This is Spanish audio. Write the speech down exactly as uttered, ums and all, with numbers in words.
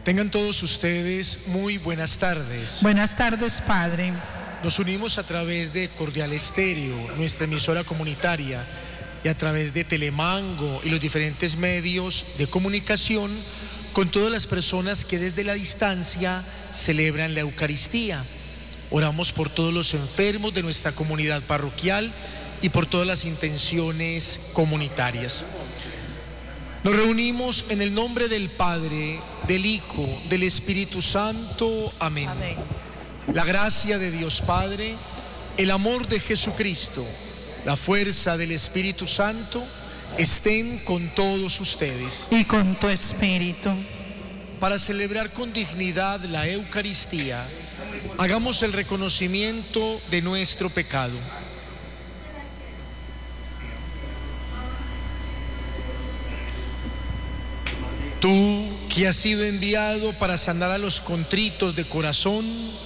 Tengan todos ustedes muy buenas tardes. Buenas tardes, Padre. Nos unimos a través de Cordial Estéreo, nuestra emisora comunitaria, y a través de Telemango y los diferentes medios de comunicación con todas las personas que desde la distancia celebran la Eucaristía. Oramos por todos los enfermos de nuestra comunidad parroquial y por todas las intenciones comunitarias. Nos reunimos en el nombre del Padre, del Hijo, del Espíritu Santo. Amén. Amén. La gracia de Dios Padre, el amor de Jesucristo, la fuerza del Espíritu Santo estén con todos ustedes. Y con tu espíritu. Para celebrar con dignidad la Eucaristía, hagamos el reconocimiento de nuestro pecado. Tú que has sido enviado para sanar a los contritos de corazón,